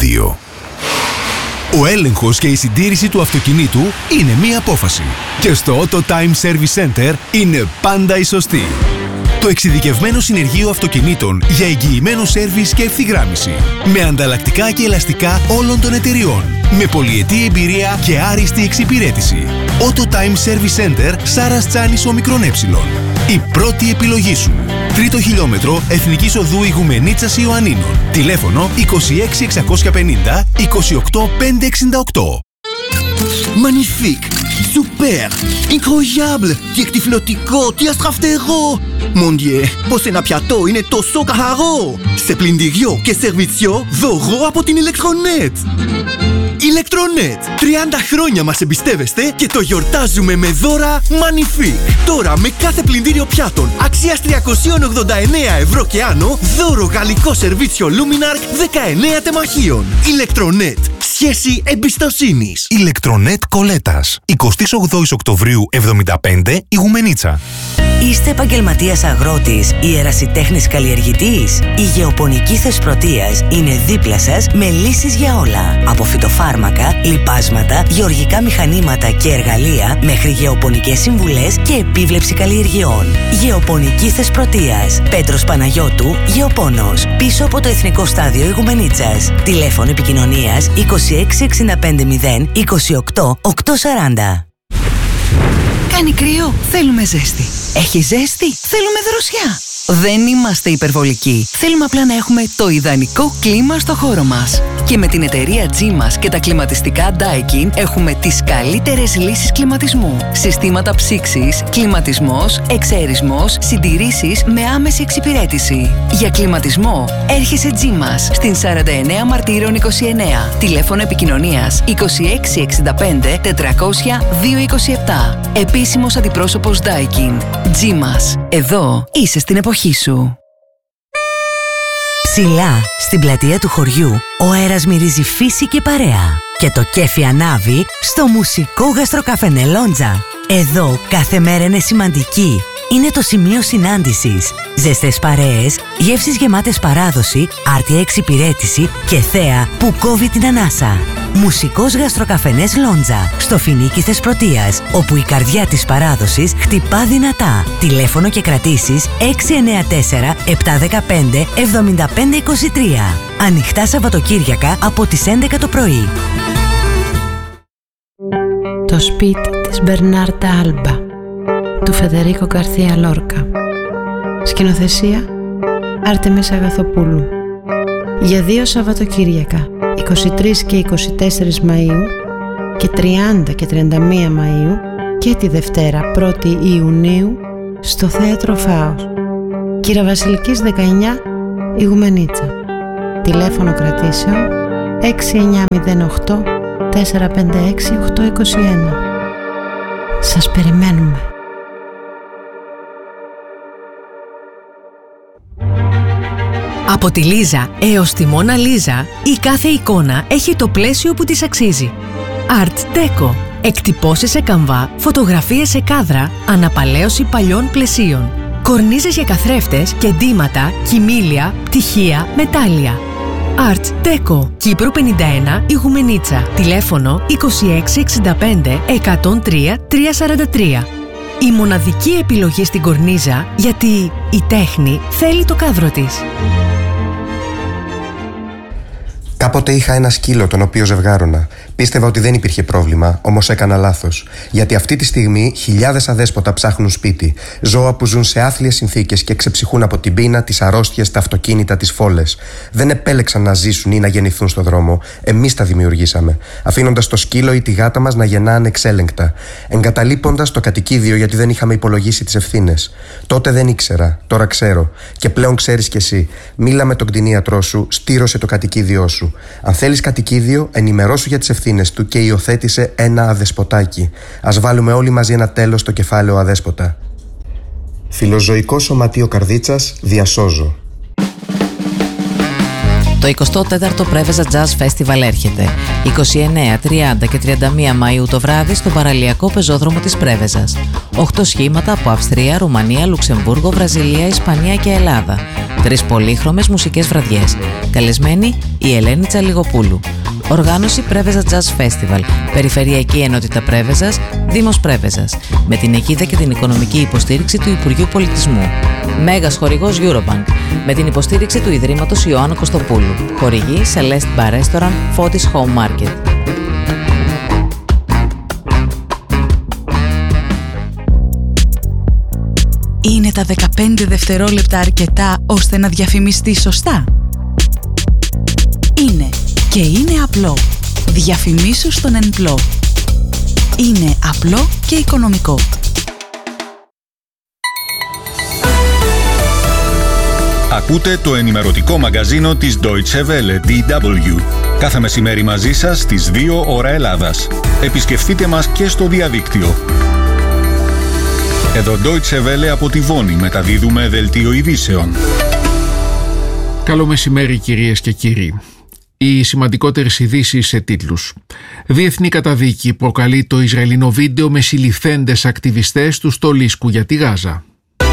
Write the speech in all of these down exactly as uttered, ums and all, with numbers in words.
δύο. Ο έλεγχος και η συντήρηση του αυτοκινήτου είναι μία απόφαση. Και στο Auto Time Service Center είναι πάντα η σωστή. Το εξειδικευμένο συνεργείο αυτοκινήτων για εγγυημένο σέρβις και ευθυγράμμιση. Με ανταλλακτικά και ελαστικά όλων των εταιριών. Με πολυετή εμπειρία και άριστη εξυπηρέτηση. Auto Time Service Center Σάρας Τσάνης Ομικρόν Έψιλον. Η πρώτη επιλογή σου. Τρίτο χιλιόμετρο Εθνικής Οδού Ιγουμενίτσας Ιωαννίνων. Τηλέφωνο είκοσι έξι εξακόσια πενήντα είκοσι οκτώ πεντακόσια εξήντα οκτώ. Magnifique, super, incroyable, τι εκτυφλωτικό, τι αστραφτερό. Mon Dieu, πως ένα πιατό είναι τόσο καθαρό. Σε πλυντήριο και σερβιτσιό δώρο από την Electronet. Electronet, τριάντα χρόνια μας εμπιστεύεστε και το γιορτάζουμε με δώρα Magnifique. Τώρα με κάθε πλυντήριο πιάτων αξίας τριακόσια ογδόντα εννέα ευρώ και άνω, δώρο γαλλικό σερβίτσιο Luminark δεκαεννέα τεμαχίων. Electronet, σχέση εμπιστοσύνης. Electronet Κολέτας, εικοστή όγδοη Οκτωβρίου εβδομήντα πέντε, Ιγουμενίτσα. Είστε επαγγελματίας αγρότης ή ερασιτέχνης καλλιεργητής? Η Γεωπονική Θεσπρωτείας είναι δίπλα σας με λύσεις για όλα. Από φυτοφάρμακα, λιπάσματα, γεωργικά μηχανήματα και εργαλεία μέχρι γεωπονικές συμβουλές και επίβλεψη καλλιεργειών. Γεωπονική Θεσπρωτείας. Πέτρος Παναγιώτου, Γεωπόνος. Πίσω από το Εθνικό Στάδιο Ιγουμενίτσας. Τηλέφωνο επικοινωνίας είκοσι έξι εξήντα πέντε μηδέν είκοσι οκτώ οκτακόσια σαράντα. Κάνει κρύο, θέλουμε ζέστη. Έχει ζέστη, θέλουμε δροσιά. Δεν είμαστε υπερβολικοί. Θέλουμε απλά να έχουμε το ιδανικό κλίμα στο χώρο μας. Και με την εταιρεία G-Mas και τα κλιματιστικά Daikin έχουμε τις καλύτερες λύσεις κλιματισμού. Συστήματα ψήξης, κλιματισμός, εξαερισμός, συντηρήσεις με άμεση εξυπηρέτηση. Για κλιματισμό έρχεσαι G-Mas στην σαράντα εννέα Μαρτύρων είκοσι εννέα. Τηλέφωνο επικοινωνίας είκοσι έξι εξήντα πέντε τετρακόσια διακόσια είκοσι επτά. Επίσημος αντιπρόσωπος Daikin. G-Mas. Εδώ είσαι στην εποχή σου. Ψηλά, στην πλατεία του χωριού, ο αέρας μυρίζει φύση και παρέα. Και το κέφι ανάβει στο μουσικό γαστροκαφενέ Λόντζα. Εδώ κάθε μέρα είναι σημαντική. Είναι το σημείο συνάντησης. Ζεστές παρέες, γεύσεις γεμάτες παράδοση, άρτια εξυπηρέτηση και θέα που κόβει την ανάσα. Μουσικός γαστροκαφενές Λόντζα, στο Φοινίκι Θεσπρωτείας, όπου η καρδιά της παράδοσης χτυπά δυνατά. Τηλέφωνο και κρατήσεις έξι εννέα τέσσερα επτά ένα πέντε εβδομήντα πέντε είκοσι τρία. Ανοιχτά Σαββατοκύριακα από τις έντεκα το πρωί. Το σπίτι της Μπερνάρτα Άλμπα, του Φεδερίκο Γκαρθία Λόρκα. Σκηνοθεσία Άρτεμις Αγαθοπούλου. Για δύο Σαββατοκύριακα, είκοσι τρεις και είκοσι τέσσερις Μαΐου και τριάντα και τριάντα μία Μαΐου, και τη Δευτέρα πρώτη Ιουνίου στο Θέατρο Φάος, Κυραβασιλικής δεκαεννιά, Ιγουμενίτσα. Τηλέφωνο κρατήσεων έξι εννιά μηδέν οκτώ τέσσερα πέντε έξι οκτώ είκοσι ένα. Σας περιμένουμε. Από τη Λίζα έως τη Μόνα Λίζα, η κάθε εικόνα έχει το πλαίσιο που της αξίζει. Art Deco. Εκτυπώσεις σε καμβά, φωτογραφίες σε κάδρα, αναπαλαίωση παλιών πλαισίων. Κορνίζες για καθρέφτες και ντύματα, κοιμήλια, πτυχία, μετάλλια. Art Deco. Κύπρου πενήντα ένα, Ιγουμενίτσα. Τηλέφωνο είκοσι έξι εξήντα πέντε εκατόν τρία τριακόσια σαράντα τρία. Η μοναδική επιλογή στην κορνίζα, γιατί η τέχνη θέλει το κάδρο της. Κάποτε είχα ένα σκύλο τον οποίο ζευγάρωνα. Πίστευα ότι δεν υπήρχε πρόβλημα, όμως έκανα λάθος. Γιατί αυτή τη στιγμή χιλιάδες αδέσποτα ψάχνουν σπίτι. Ζώα που ζουν σε άθλιες συνθήκες και ξεψυχούν από την πείνα, τις αρρώστιες, τα αυτοκίνητα, τις φόλες. Δεν επέλεξαν να ζήσουν ή να γεννηθούν στον δρόμο. Εμείς τα δημιουργήσαμε. Αφήνοντας το σκύλο ή τη γάτα μας να γεννά ανεξέλεγκτα. Εγκαταλείποντας το κατοικίδιο γιατί δεν είχαμε υπολογίσει τις ευθύνες. Τότε δεν ήξερα, τώρα ξέρω. Και πλέον ξέρεις κι εσύ. Μίλα με τον κτηνίατρό σου, στήρωσε το κατοικίδιό σου. Αν θέλεις κατοικίδιο, ενημερώσου για τις ευθύνες του και υιοθέτησε ένα αδεσποτάκι. Ας βάλουμε όλοι μαζί ένα τέλος στο κεφάλαιο αδέσποτα. Φιλοζωικό Σωματείο Καρδίτσας, διασώζω. Το εικοστό τέταρτο Πρέβεζα Jazz Festival έρχεται. είκοσι εννέα, τριάντα και τριάντα μία Μαΐου το βράδυ στο παραλιακό πεζόδρομο της Πρέβεζας. Οχτώ σχήματα από Αυστρία, Ρουμανία, Λουξεμβούργο, Βραζιλία, Ισπανία και Ελλάδα. Τρεις πολύχρωμες μουσικές βραδιές. Καλεσμένη η Ελένη Τσαλιγοπούλου. Οργάνωση Πρέβεζα Jazz Festival. Περιφερειακή Ενότητα Πρέβεζας, Δήμος Πρέβεζας. Με την αιγίδα και την οικονομική υποστήριξη του Υπουργείου Πολιτισμού. Μέγας χορηγός Eurobank. Με την υποστήριξη του Ιδρύματος Ιωάννου Κωστοπούλου. Χορηγή Celeste Bar Restaurant, Fotis Home Market. Είναι τα δεκαπέντε δευτερόλεπτα αρκετά ώστε να διαφημιστεί σωστά? Είναι και είναι απλό. Διαφημίσου στον Ενπλό. Είναι απλό και οικονομικό. Ακούτε το ενημερωτικό μαγκαζίνο της Deutsche Welle, ντι ντάμπλιου. Κάθε μεσημέρι μαζί σας στις δύο ώρα Ελλάδας. Επισκεφτείτε μας και στο διαδίκτυο. Εδώ Deutsche Welle από τη Βόνη μεταδίδουμε δελτίο ειδήσεων. Καλό μεσημέρι κυρίες και κύριοι. Οι σημαντικότερες ειδήσεις σε τίτλους. Διεθνή καταδίκη προκαλεί το Ισραηλινό βίντεο με συλληφθέντες ακτιβιστές του Στολίσκου για τη Γάζα.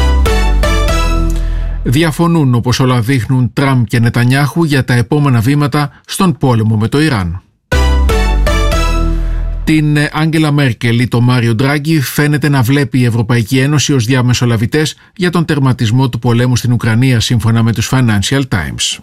Διαφωνούν, όπως όλα δείχνουν, Τραμπ και Νετανιάχου για τα επόμενα βήματα στον πόλεμο με το Ιράν. Την Άγγελα Μέρκελ ή τον Μάριο Ντράγκι φαίνεται να βλέπει η Ευρωπαϊκή Ένωση ως διαμεσολαβητές για τον τερματισμό του πολέμου στην Ουκρανία, σύμφωνα με τους Financial Times.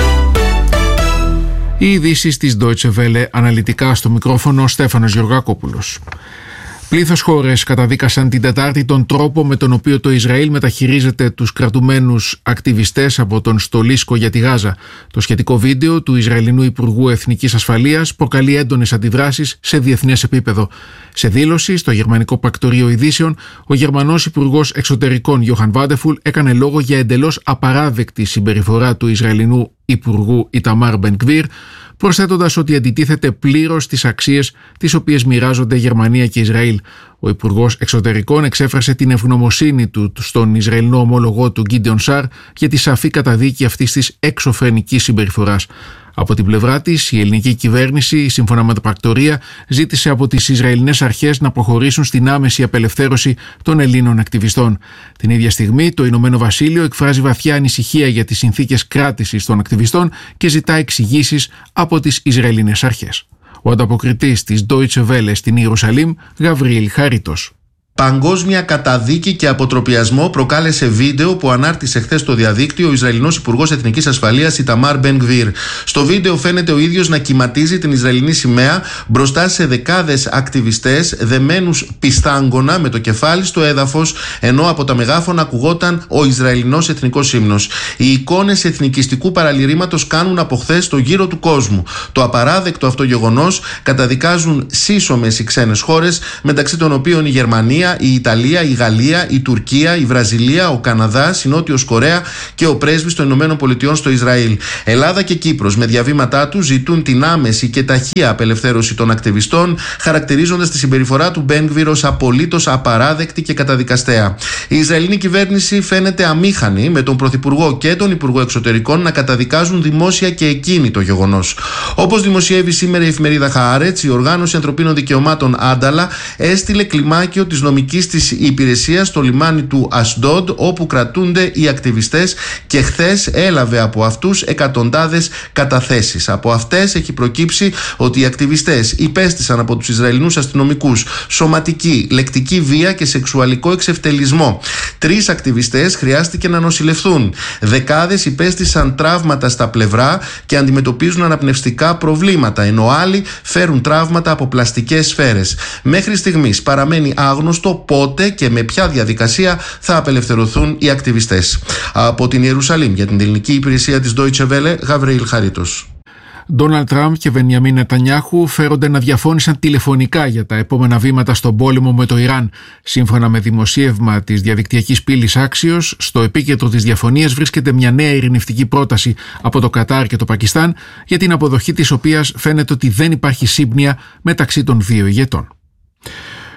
Οι ειδήσεις της Deutsche Welle, αναλυτικά στο μικρόφωνο Στέφανος Γεωργακόπουλος. Πλήθος χώρες καταδίκασαν την Τετάρτη τον τρόπο με τον οποίο το Ισραήλ μεταχειρίζεται τους κρατουμένους ακτιβιστές από τον Στολίσκο για τη Γάζα. Το σχετικό βίντεο του Ισραηλινού Υπουργού Εθνικής Ασφαλείας προκαλεί έντονες αντιδράσεις σε διεθνές επίπεδο. Σε δήλωση στο Γερμανικό Πρακτορείο Ειδήσεων, ο Γερμανός Υπουργός Εξωτερικών Γιόχαν Βάντεφουλ έκανε λόγο για εντελώς απαράδεκτη συμπεριφορά του Ισραηλινού Υπουργού Ιταμάρ Μπεν Γκβίρ, προσθέτοντας ότι αντιτίθεται πλήρως στις αξίες τις οποίες μοιράζονται Γερμανία και Ισραήλ. Ο Υπουργός Εξωτερικών εξέφρασε την ευγνωμοσύνη του στον Ισραηλινό ομόλογό του Γκίντεον Σαρ για τη σαφή καταδίκη αυτής της εξωφρενικής συμπεριφοράς. Από την πλευρά της, η ελληνική κυβέρνηση, σύμφωνα με τα πρακτορία, ζήτησε από τις Ισραηλινές αρχές να προχωρήσουν στην άμεση απελευθέρωση των Ελλήνων ακτιβιστών. Την ίδια στιγμή, το Ηνωμένο Βασίλειο εκφράζει βαθιά ανησυχία για τις συνθήκες κράτησης των ακτιβιστών και ζητά εξηγήσεις από τις Ισραηλινές αρχές. Ο ανταποκριτής της Deutsche Welle στην Ιερουσαλήμ, Γαβριήλ Χαρίτος. Παγκόσμια καταδίκη και αποτροπιασμό προκάλεσε βίντεο που ανάρτησε χθες στο διαδίκτυο ο Ισραηλινός Υπουργός Εθνικής Ασφαλείας Ιταμάρ Μπεν Γκβίρ. Στο βίντεο φαίνεται ο ίδιος να κυματίζει την Ισραηλινή σημαία μπροστά σε δεκάδες ακτιβιστές δεμένους πιστάγκωνα με το κεφάλι στο έδαφος, ενώ από τα μεγάφωνα ακουγόταν ο Ισραηλινός εθνικός ύμνος. Οι εικόνες εθνικιστικού παραλυρήματος κάνουν από χθες το γύρο του κόσμου. Το απαράδεκτο αυτό γεγονός καταδικάζουν σύσσωμες οι ξένες χώρες, μεταξύ των οποίων η Γερμανία, η Ιταλία, η Γαλλία, η Τουρκία, η Βραζιλία, ο Καναδάς, η Νότιος Κορέα και ο πρέσβης των Ηνωμένων Πολιτειών στο Ισραήλ. Ελλάδα και Κύπρος με διαβήματά τους ζητούν την άμεση και ταχεία απελευθέρωση των ακτιβιστών, χαρακτηρίζοντας τη συμπεριφορά του Μπεν Γκβίρ ως απολύτως απαράδεκτη και καταδικαστέα. Η Ισραηλινή κυβέρνηση φαίνεται αμήχανη, με τον Πρωθυπουργό και τον Υπουργό Εξωτερικών να καταδικάζουν δημόσια και εκείνη το γεγονός. Όπως δημοσιεύει σήμερα η εφημερίδα Χαάρετς, η Οργάνωση Ανθρωπίνων Δικαιωμάτων Άνταλα έστειλε κλιμάκιο της νομικής της υπηρεσίας στο λιμάνι του Ασντόντ, όπου κρατούνται οι ακτιβιστές, και χθες έλαβε από αυτούς εκατοντάδες καταθέσεις. Από αυτές έχει προκύψει ότι οι ακτιβιστές υπέστησαν από τους Ισραηλινούς αστυνομικούς σωματική, λεκτική βία και σεξουαλικό εξευτελισμό. Τρεις ακτιβιστές χρειάστηκε να νοσηλευθούν. Δεκάδες υπέστησαν τραύματα στα πλευρά και αντιμετωπίζουν αναπνευστικά προβλήματα, ενώ άλλοι φέρουν τραύματα από πλαστικές σφαίρες. Μέχρι στιγμής παραμένει άγνωστο στο πότε και με ποια διαδικασία θα απελευθερωθούν οι ακτιβιστές. Από την Ιερουσαλήμ για την ελληνική υπηρεσία της Deutsche Welle, Γαβριήλ Χαρίτος. Ντόναλντ Τραμπ και Μπενιαμίν Νετανιάχου φέρονται να διαφώνησαν τηλεφωνικά για τα επόμενα βήματα στον πόλεμο με το Ιράν. Σύμφωνα με δημοσίευμα της διαδικτυακής πύλης Axios, στο επίκεντρο της διαφωνίας βρίσκεται μια νέα ειρηνευτική πρόταση από το Κατάρ και το Πακιστάν, για την αποδοχή της οποίας φαίνεται ότι δεν υπάρχει σύμπνοια μεταξύ των δύο ηγετών.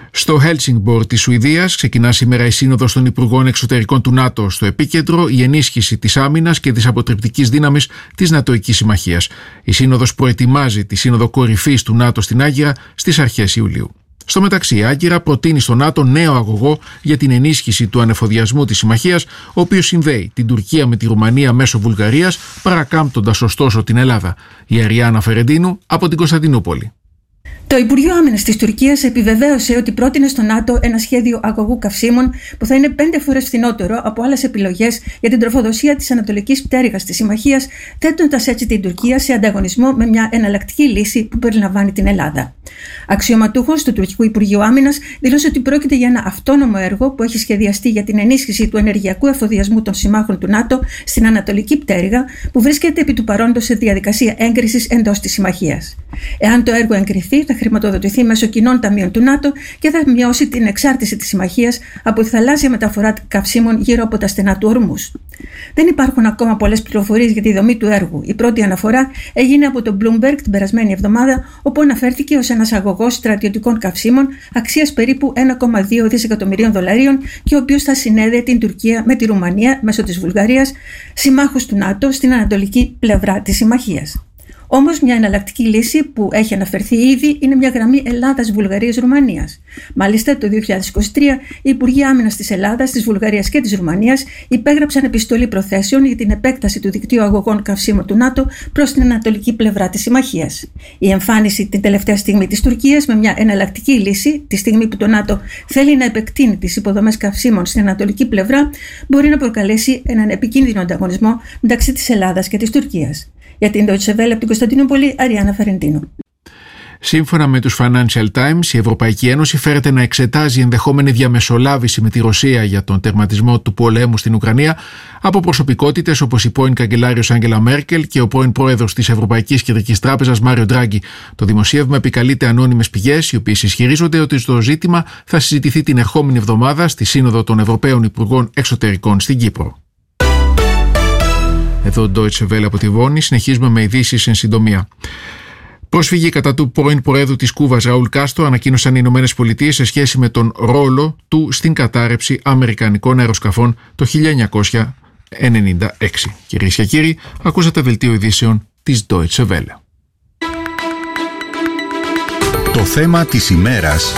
Στο Helsingborg της Σουηδίας ξεκινά σήμερα η Σύνοδος των Υπουργών Εξωτερικών του ΝΑΤΟ. Στο επίκεντρο η ενίσχυση της άμυνας και της αποτρεπτικής δύναμης της Νατοικής Συμμαχίας. Η Σύνοδος προετοιμάζει τη Σύνοδο Κορυφής του ΝΑΤΟ στην Άγκυρα στις αρχές Ιουλίου. Στο μεταξύ, η Άγκυρα προτείνει στο ΝΑΤΟ νέο αγωγό για την ενίσχυση του ανεφοδιασμού της συμμαχίας, ο οποίος συνδέει την Τουρκία με τη Ρουμανία μέσω Βουλγαρίας, παρακάμπτοντας ωστόσο την Ελλάδα. Η Αριάννα Φερεντίνου από την Κωνσταντινούπολη. Το Υπουργείο Άμυνας της Τουρκίας επιβεβαίωσε ότι πρότεινε στο ΝΑΤΟ ένα σχέδιο αγωγού καυσίμων που θα είναι πέντε φορές φθηνότερο από άλλες επιλογές για την τροφοδοσία της ανατολικής πτέρυγας της συμμαχίας, θέτοντας έτσι την Τουρκία σε ανταγωνισμό με μια εναλλακτική λύση που περιλαμβάνει την Ελλάδα. Αξιωματούχος του Τουρκικού Υπουργείου Άμυνας δήλωσε ότι πρόκειται για ένα αυτόνομο έργο που έχει σχεδιαστεί για την ενίσχυση του ενεργειακού εφοδιασμού των συμμάχων του ΝΑΤΟ στην ανατολική πτέρυγα, που βρίσκεται επί του παρόντος σε διαδικασία έγκρισης εντός της συμμαχίας. Εάν το έργο εγκριθεί, θα χρηματοδοτηθεί μέσω κοινών ταμείων του ΝΑΤΟ και θα μειώσει την εξάρτηση της συμμαχίας από τη θαλάσσια μεταφορά καυσίμων γύρω από τα στενά του Ορμούς. Δεν υπάρχουν ακόμα πολλές πληροφορίες για τη δομή του έργου. Η πρώτη αναφορά έγινε από το Bloomberg την περασμένη εβδομάδα, όπου αναφέρθηκε ως ένας αγωγός στρατιωτικών καυσίμων αξίας περίπου ένα κόμμα δύο δισεκατομμυρίων δολαρίων και ο οποίος θα συνέδεε την Τουρκία με τη Ρουμανία μέσω της Βουλγαρίας, συμμάχους του ΝΑΤΟ στην ανατολική πλευρά της συμμαχίας. Όμως, μια εναλλακτική λύση που έχει αναφερθεί ήδη είναι μια γραμμή Ελλάδας-Βουλγαρίας-Ρουμανίας. Μάλιστα, το δύο χιλιάδες είκοσι τρία οι Υπουργοί Άμυνας της Ελλάδας, της Βουλγαρίας και της Ρουμανίας υπέγραψαν επιστολή προθέσεων για την επέκταση του δικτύου αγωγών καυσίμων του ΝΑΤΟ προς την ανατολική πλευρά της συμμαχίας. Η εμφάνιση την τελευταία στιγμή της Τουρκίας με μια εναλλακτική λύση, τη στιγμή που το ΝΑΤΟ θέλει να επεκτείνει τις υποδομές καυσίμων στην ανατολική πλευρά, μπορεί να προκαλέσει έναν επικίνδυνο ανταγωνισμό μεταξύ της Ελλάδας και της Τουρκίας. Για την Deutsche Welle από την Κωνσταντινούπολη, Αριάννα Φερεντίνου. Σύμφωνα με τους Financial Times, η Ευρωπαϊκή Ένωση φέρεται να εξετάζει ενδεχόμενη διαμεσολάβηση με τη Ρωσία για τον τερματισμό του πολέμου στην Ουκρανία από προσωπικότητες όπως η πρώην καγκελάριος Άγγελα Μέρκελ και ο πρώην πρόεδρος της Ευρωπαϊκής Κεντρικής Τράπεζας Μάριο Ντράγκη. Το δημοσίευμα επικαλείται ανώνυμες πηγές, οι οποίες ισχυρίζονται ότι το ζήτημα θα συζητηθεί την ερχόμενη εβδομάδα στη Σύνοδο των Ευρωπαίων Υπουργών Εξωτερικών στην Κύπρο. Εδώ Deutsche Welle από τη Βόνη, συνεχίζουμε με ειδήσεις εν συντομία. Πρόσφυγοι κατά του πρώην Προέδρου της Κούβας Ραούλ Κάστρο ανακοίνωσαν οι Ηνωμένες Πολιτείες σε σχέση με τον ρόλο του στην κατάρρευση αμερικανικών αεροσκαφών το χίλια εννιακόσια ενενήντα έξι. Κυρίες και κύριοι, ακούσατε δελτίο ειδήσεων της Deutsche Welle. Το θέμα της ημέρας.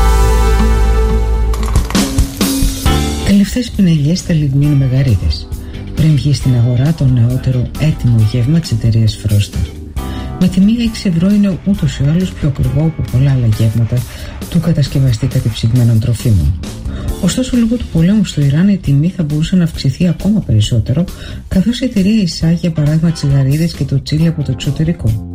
Τελευταίες πινελιές στα λιγμίνι Μεγαρίδες. Πριν βγει στην αγορά το νεότερο έτοιμο γεύμα της εταιρείας Φρόστα. Με τιμή έξι ευρώ είναι ούτως ή άλλως πιο ακριβό από πολλά άλλα γεύματα του κατασκευαστή κατεψυγμένων τροφίμων. Ωστόσο, λόγω του πολέμου στο Ιράν, η τιμή θα μπορούσε να αυξηθεί ακόμα περισσότερο, καθώς η εταιρεία εισάγει για παράδειγμα τσιγαρίδες και το τσίλι από το εξωτερικό.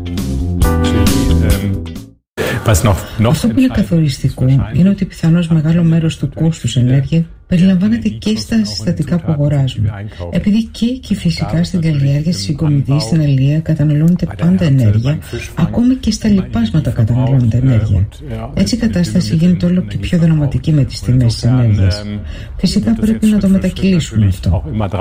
Αυτό που είναι καθοριστικό είναι ότι πιθανώς μεγάλο μέρος του κόστους ενέργεια περιλαμβάνεται και στα συστατικά που αγοράζουμε. Επειδή και εκεί φυσικά στην καλλιέργεια, στη συγκομιδή, στην αλληλεία καταναλώνεται πάντα ενέργεια, ακόμη και στα λιπάσματα καταναλώνεται ενέργεια. Έτσι η κατάσταση γίνεται όλο και πιο δραματική με τις τιμές της ενέργειας. Φυσικά πρέπει να το μετακυλήσουμε αυτό.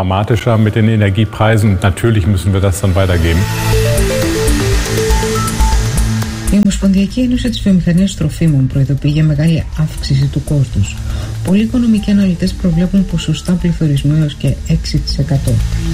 Η Ομοσπονδιακή Ένωση της Βιομηχανίας Τροφίμων προειδοποιεί για μεγάλη αύξηση του κόστους. Πολλοί οικονομικοί αναλυτές προβλέπουν ποσοστά πληθωρισμού έως και έξι τοις εκατό.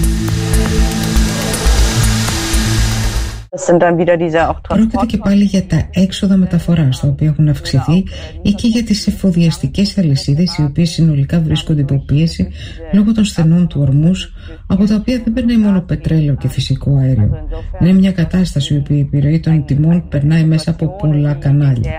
Πρόκειται και πάλι για τα έξοδα μεταφοράς, τα οποία έχουν αυξηθεί, ή και για τις εφοδιαστικές αλυσίδες, οι οποίες συνολικά βρίσκονται υπό πίεση λόγω των στενών του Ορμούς, από τα οποία δεν περνάει μόνο πετρέλαιο και φυσικό αέριο. Είναι μια κατάσταση όπου η επιρροή των τιμών περνάει μέσα από πολλά κανάλια.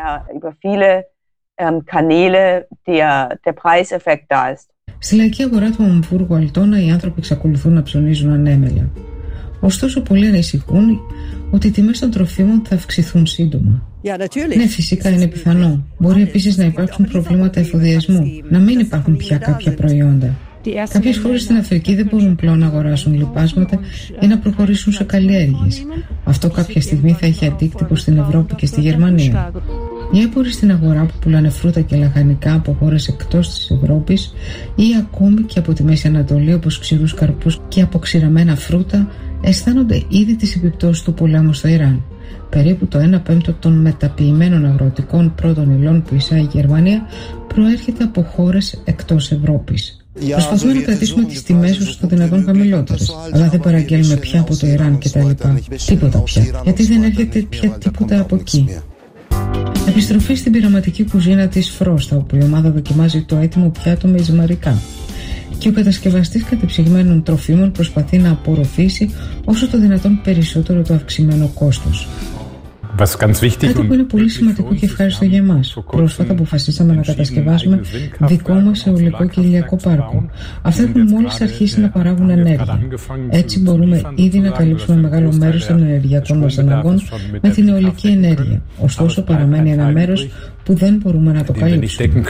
Στη λαϊκή αγορά του Αμβούργου Αλτώνα οι άνθρωποι εξακολουθούν να ψωνίζουν ανέμελα. Ωστόσο, πολλοί ανησυχούν ότι οι τιμές των τροφίμων θα αυξηθούν σύντομα. Ναι, φυσικά είναι πιθανό. Μπορεί επίσης να υπάρξουν προβλήματα εφοδιασμού, να μην υπάρχουν πια κάποια προϊόντα. Κάποιες χώρες στην Αφρική δεν μπορούν πλέον να αγοράσουν λιπάσματα ή να προχωρήσουν σε καλλιέργειες. Αυτό κάποια στιγμή θα έχει αντίκτυπο στην Ευρώπη και στη Γερμανία. Οι έμποροι στην αγορά που πουλάνε φρούτα και λαχανικά από χώρες εκτός της Ευρώπης ή ακόμη και από τη Μέση Ανατολή, όπως ξηρούς καρπούς και αποξηραμένα φρούτα, αισθάνονται ήδη τις επιπτώσεις του πολέμου στο Ιράν. Περίπου το ένα πέμπτο των μεταποιημένων αγροτικών πρώτων υλών που εισάγει η Γερμανία προέρχεται από χώρες εκτός Ευρώπης. Προσπαθούμε να κρατήσουμε τις τιμές όσο το δυνατόν χαμηλότερες, αλλά δεν παραγγέλνουμε πια από το Ιράν κτλ. Τίποτα πια, γιατί δεν έρχεται πια τίποτα από εκεί. Επιστροφή στην πειραματική κουζίνα της Φρόστα, όπου η ομάδα δοκιμάζει το έτοιμο πιάτο με εισμαρικά. Και ο κατασκευαστής κατεψυγμένων τροφίμων προσπαθεί να απορροφήσει όσο το δυνατόν περισσότερο το αυξημένο κόστος. Κάτι που είναι πολύ σημαντικό και ευχάριστο για εμάς. Πρόσφατα αποφασίσαμε να κατασκευάσουμε δικό μας αιωλικό και ηλιακό πάρκο. Αυτά έχουν μόλις αρχίσει να παράγουν ενέργεια. Έτσι μπορούμε ήδη να καλύψουμε μεγάλο μέρος των ενεργειακών μας αναγκών με την αιωλική ενέργεια. Ωστόσο παραμένει ένα μέρος που δεν μπορούμε να το καλύψουμε.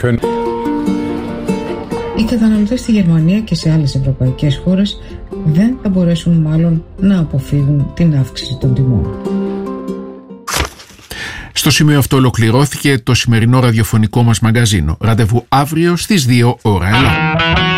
Οι καταναλωτές στη Γερμανία και σε άλλες ευρωπαϊκές χώρες δεν θα μπορέσουν μάλλον να αποφύγουν την αύξηση των τιμών. Στο σημείο αυτό ολοκληρώθηκε το σημερινό ραδιοφωνικό μας μαγκαζίνο. Ραντεβού αύριο στις δύο ώρα. Έλα.